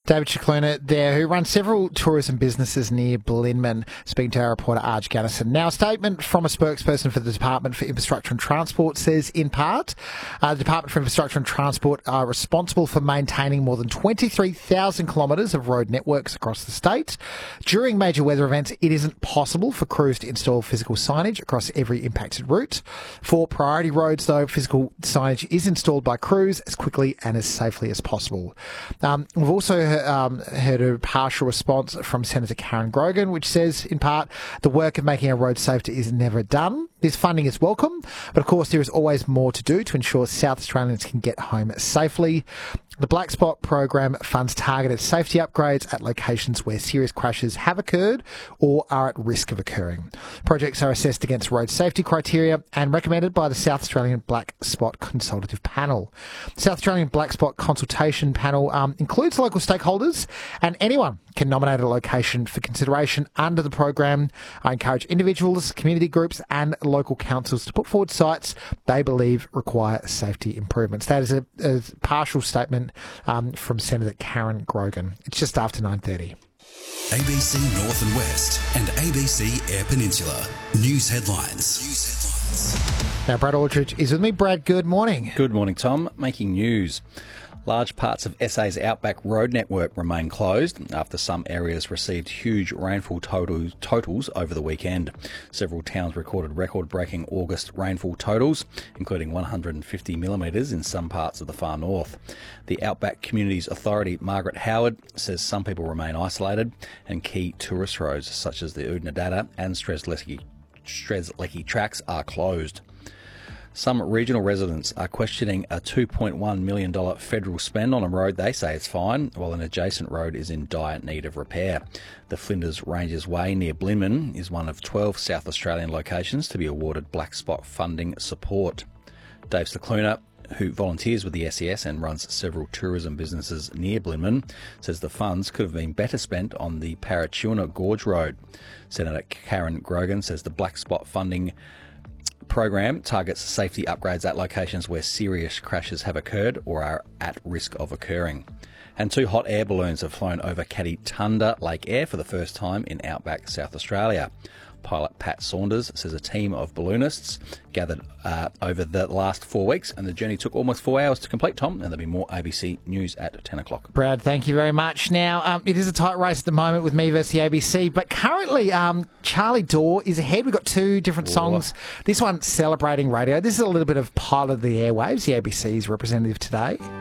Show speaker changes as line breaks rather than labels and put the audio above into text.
David Cicluna there, who runs several tourism businesses near Blinman, speaking to our reporter Arj Gannison. Now, a statement from a spokesperson for the Department for Infrastructure and Transport says, in part, the Department for Infrastructure and Transport are responsible for maintaining more than 23,000 kilometres of road networks across the state. During major weather events, it isn't possible for crews to install physical signage across every impacted route. For priority roads, though, physical signage is installed by crews as quickly and as safely as possible. We've also heard a partial response from Senator Karen Grogan, which says, in part, the work of making our roads safer is never done. This funding is welcome, but of course there is always more to do to ensure South Australians can get home safely. The Black Spot program funds targeted safety upgrades at locations where serious crashes have occurred or are at risk of occurring. Projects are assessed against road safety criteria and recommended by the South Australian Black Spot Consultative Panel. The South Australian Black Spot Consultation Panel includes local stakeholders, and anyone can nominate a location for consideration under the program. I encourage individuals, community groups and local councils to put forward sites they believe require safety improvements. That is a partial statement from Senator Karen Grogan. It's just after 9:30.
ABC North and West and ABC Air Peninsula. News headlines.
Now, Brad Aldridge is with me. Brad, good morning.
Good morning, Tom. Making news. Large parts of SA's Outback Road network remain closed after some areas received huge rainfall totals over the weekend. Several towns recorded record-breaking August rainfall totals, including 150 millimetres in some parts of the far north. The Outback Communities Authority, Margaret Howard, says some people remain isolated and key tourist roads such as the Oodnadatta and Strzelecki tracks are closed. Some regional residents are questioning a $2.1 million federal spend on a road they say is fine, while an adjacent road is in dire need of repair. The Flinders Ranges Way near Blinman is one of 12 South Australian locations to be awarded Black Spot funding support. Dave Cicluna, who volunteers with the SES and runs several tourism businesses near Blinman, says the funds could have been better spent on the Parachuna Gorge Road. Senator Karen Grogan says the Black Spot funding program targets safety upgrades at locations where serious crashes have occurred or are at risk of occurring. And 2 hot air balloons have flown over Kaditunda Lake Air for the first time in outback South Australia. Pilot Pat Saunders says a team of balloonists gathered over the last 4 weeks, and the journey took almost 4 hours to complete, Tom, and there'll be more ABC News at 10 o'clock.
Brad, thank you very much. Now, it is a tight race at the moment with me versus the ABC, but currently Charlie Dawes is ahead. We've got 2 different songs. This one, Celebrating Radio. This is a little bit of Pilot of the Airwaves, the ABC's representative today.